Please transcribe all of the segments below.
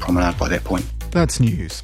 promenade by that point. That's news.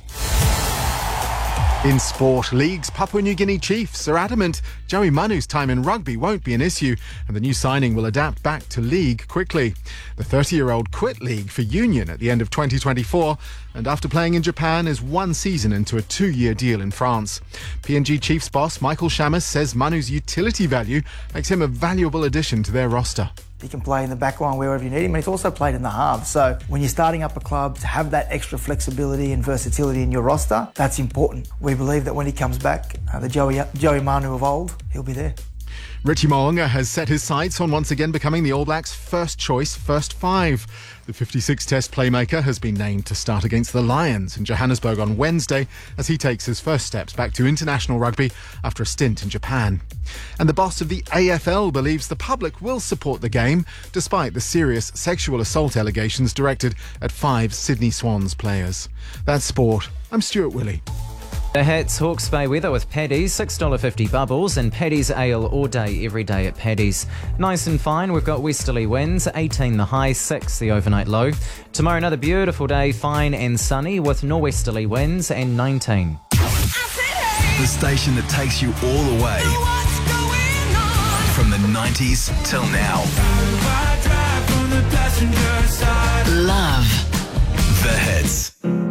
In sport, League's Papua New Guinea Chiefs are adamant Joey Manu's time in rugby won't be an issue and the new signing will adapt back to League quickly. The 30-year-old quit League for Union at the end of 2024 and after playing in Japan is one season into a 2-year deal in France. PNG Chiefs boss Michael Shamus says Manu's utility value makes him a valuable addition to their roster. He can play in the back line wherever you need him, and he's also played in the halves. So when you're starting up a club, to have that extra flexibility and versatility in your roster, that's important. We believe that when he comes back, the Joey Manu of old, he'll be there. Richie Mo'unga has set his sights on once again becoming the All Blacks' first choice first five. The 56-test playmaker has been named to start against the Lions in Johannesburg on Wednesday as he takes his first steps back to international rugby after a stint in Japan. And the boss of the AFL believes the public will support the game despite the serious sexual assault allegations directed at 5 Sydney Swans players. That's sport. I'm Stuart Willey. The Hits Hawke's Bay weather with Paddy's, $6.50 bubbles and Paddy's Ale all day, every day at Paddy's. Nice and fine, we've got westerly winds, 18 the high, 6 the overnight low. Tomorrow another beautiful day, fine and sunny with norwesterly winds and 19. The station that takes you all the way. From the 90s till now. Love. The Hits.